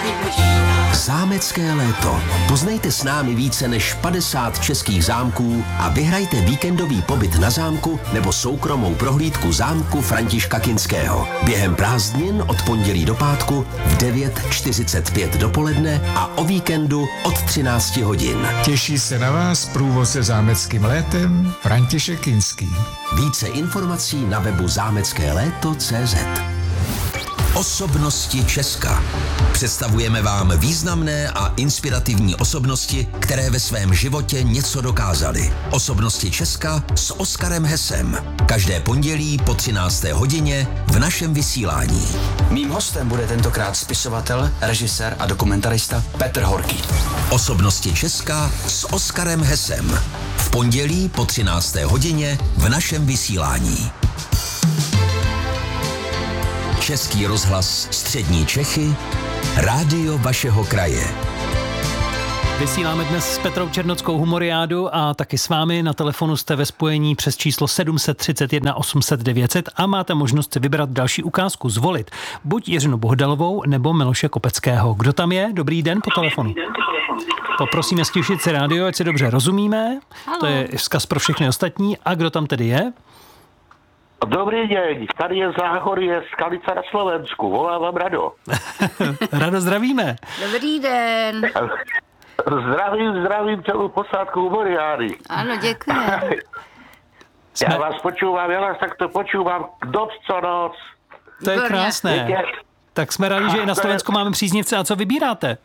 Zámecké léto. Poznejte s námi více než 50 českých zámků a vyhrajte víkendový pobyt na zámku nebo soukromou prohlídku zámku Františka Kinského. Během prázdnin od pondělí do pátku v 9:45 dopoledne a o víkendu od 13 hodin. Těší se na vás průvodce zámeckým létem František Kinský. Více informací na webu zámeckéléto.cz. Osobnosti Česka. Představujeme vám významné a inspirativní osobnosti, které ve svém životě něco dokázaly. Osobnosti Česka s Oskarem Hesem. Každé pondělí po 13. hodině v našem vysílání. Mým hostem bude tentokrát spisovatel, režisér a dokumentarista Petr Horký. Osobnosti Česka s Oskarem Hesem. V pondělí po 13. hodině v našem vysílání. Český rozhlas Střední Čechy, rádio vašeho kraje. Vysíláme dnes s Petrou Černockou humoriádu a taky s vámi. Na telefonu jste ve spojení přes číslo 731 800 900 a máte možnost si vybrat další ukázku, zvolit buď Jiřinu Bohdalovou nebo Miloše Kopeckého. Kdo tam je? Dobrý den po telefonu. Poprosíme stišit si rádio, ať si dobře rozumíme. Halo. To je vzkaz pro všechny ostatní. A kdo tam tedy je? Dobrý deň, tady je Záhorie z Skalica na Slovensku, volá vám Rado. Rado, zdravíme. Dobrý den. Zdravím celou posádku humoriády. Ano, děkuji. Já vás takto počúvam noc co noc. To je krásné. Tak jsme rádi, že i na Slovensku máme příznivce. A co vybíráte?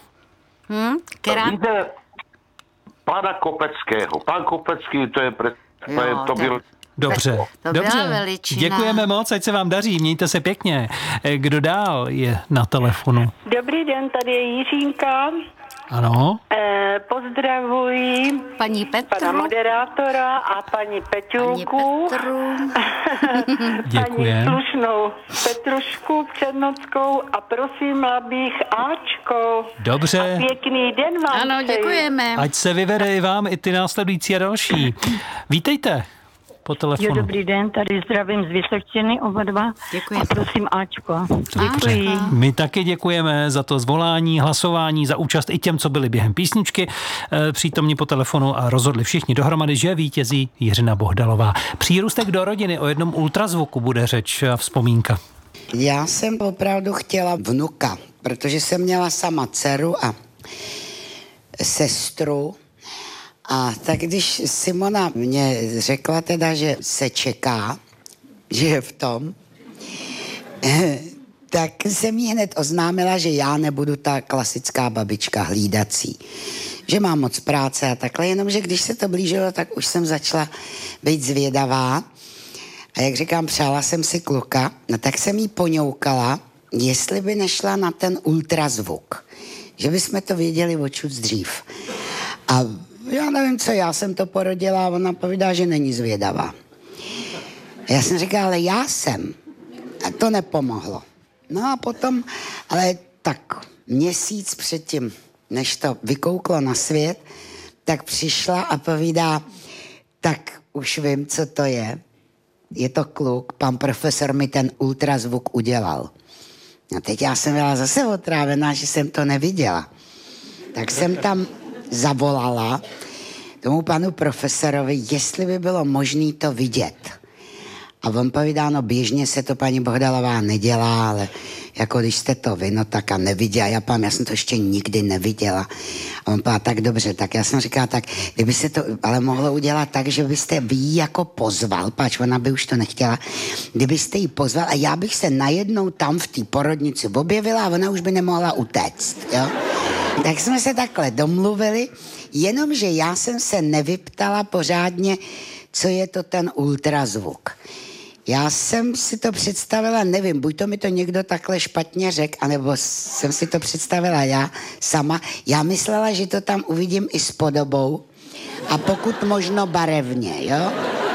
Víte, pana Kopeckého. Pan Kopecký, to byl... Dobře. Děkujeme moc, ať se vám daří, mějte se pěkně. Kdo dál je na telefonu? Dobrý den, tady je Jiřínka. Ano. Pozdravuji paní Petru, pana moderátora a paní Peťulku. Děkujem. Paní slušnou Petrušku Černockou a prosím, abych Ačko. Dobře. A pěkný den vám. Ano, děkujeme. Ať se vyvede i vám, i ty následující a další. Vítejte. Po telefonu. Jo, dobrý den, tady zdravím z Vysočiny oba dva. Děkuji. A prosím Ačko. Děkuji. My taky děkujeme za to zvolání, hlasování, za účast i těm, co byli během písničky přítomní po telefonu a rozhodli všichni dohromady, že vítězí Jiřina Bohdalová. Přírůstek do rodiny, o jednom ultrazvuku bude řeč a vzpomínka. Já jsem opravdu chtěla vnuka, protože jsem měla sama dceru a sestru. A tak když Simona mě řekla teda, že se čeká, že je v tom, tak jsem jí hned oznámila, že já nebudu ta klasická babička hlídací. Že mám moc práce a takhle, jenomže když se to blížilo, tak už jsem začala být zvědavá. A jak říkám, přála jsem si kluka, no tak jsem jí poňoukala, jestli by nešla na ten ultrazvuk. Že bychom to věděli očud dřív. A já nevím co, já jsem to porodila a ona povídá, že není zvědavá. Já jsem říkala, ale já jsem. A to nepomohlo. No a potom, ale tak měsíc předtím, než to vykouklo na svět, tak přišla a povídá, tak už vím, co to je. Je to kluk, pan profesor mi ten ultrazvuk udělal. A teď já jsem byla zase otrávená, že jsem to neviděla. Tak jsem tam zavolala tomu panu profesorovi, jestli by bylo možné to vidět. A on povídá, no běžně se to paní Bohdalová nedělá, ale jako když jste to vy, no tak a neviděla. Já jsem to ještě nikdy neviděla. A on povídá, tak dobře, tak já jsem říkala, tak kdyby se to ale mohlo udělat tak, že byste vy jí jako pozval, pač ona by už to nechtěla, kdybyste jí pozval a já bych se najednou tam v té porodnici objevila a ona už by nemohla utéct, jo. Tak jsme se takhle domluvili, jenomže já jsem se nevyptala pořádně, co je to ten ultrazvuk. Já jsem si to představila, nevím, buď to mi to někdo takhle špatně řekl, anebo jsem si to představila já sama. Já myslela, že to tam uvidím i s podobou a pokud možno barevně, jo?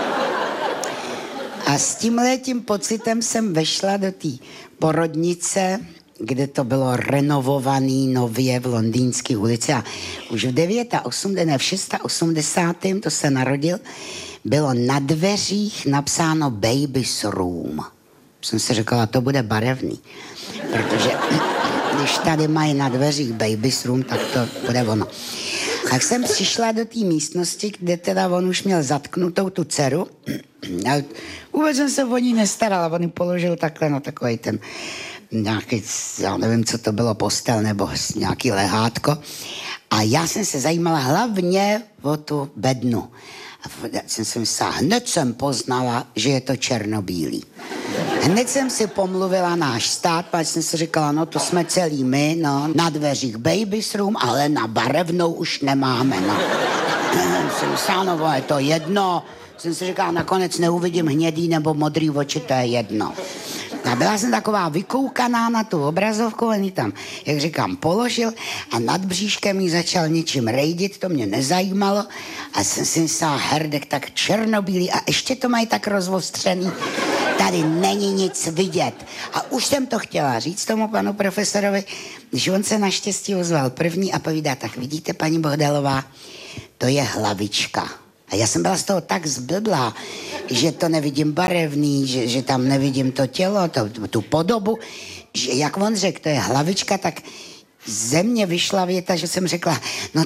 A s tímhletím pocitem jsem vešla do té porodnice, kde to bylo renovovaný nově v Londýnské ulici a už v 680. to se narodil, bylo na dveřích napsáno Baby's Room. Jsem si říkala, to bude barevný, protože když tady mají na dveřích baby's room, tak to bude ono. Tak jsem přišla do té místnosti, kde teda on už měl zatknutou tu dceru. A vůbec jsem se o ní nestarala, on ji položil takhle na takový ten nějaký, já nevím, co to bylo, postel nebo nějaký lehátko. A já jsem se zajímala hlavně o tu bednu. A jsem si myslela, hned jsem poznala, že je to černobílý. Hned jsem si pomluvila náš stát, pak jsem si říkala, no to jsme celý my, no, na dveřích baby's room, ale na barevnou už nemáme, no. Jsem myslela, no, je to jedno. Jsem si říkala, nakonec neuvidím hnědý nebo modrý oči, to je jedno. A byla jsem taková vykoukaná na tu obrazovku, on ji tam, jak říkám, položil a nad bříškem jí začal něčím rejdit, to mě nezajímalo a jsem si myslela, herdek, tak černobílý a ještě to mají tak rozvostřený, tady není nic vidět. A už jsem to chtěla říct tomu panu profesorovi, když on se naštěstí ozval první a povídá, tak vidíte, paní Bohdalová, to je hlavička. A já jsem byla z toho tak zblblá, že to nevidím barevný, že tam nevidím to tělo, tu podobu, že jak on řekl, to je hlavička, tak ze mě vyšla věta, že jsem řekla, no